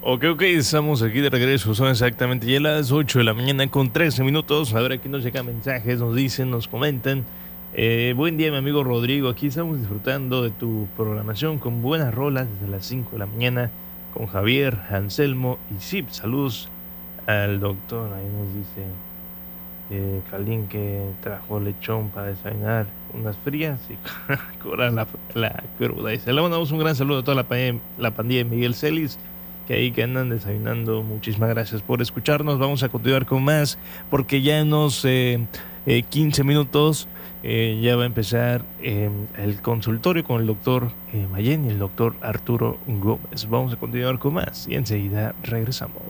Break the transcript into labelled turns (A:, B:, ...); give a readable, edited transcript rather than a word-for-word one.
A: Ok, estamos aquí de regreso. Son exactamente ya las 8 de la mañana con 13 minutos. A ver, aquí nos llegan mensajes, nos dicen, nos comentan. Buen día, mi amigo Rodrigo. Aquí estamos disfrutando de tu programación con buenas rolas desde las 5 de la mañana con Javier, Anselmo y Zip. Saludos al doctor. Ahí nos dice Kalin que trajo lechón para desayunar, unas frías y cura la cruda. Y se le mandamos un gran saludo a toda la pandilla de Miguel Celis que ahí que andan desayunando. Muchísimas gracias por escucharnos. Vamos a continuar con más porque ya en unos 15 minutos ya va a empezar el consultorio con el doctor Mayen y el doctor Arturo Gómez. Vamos a continuar con más y enseguida regresamos.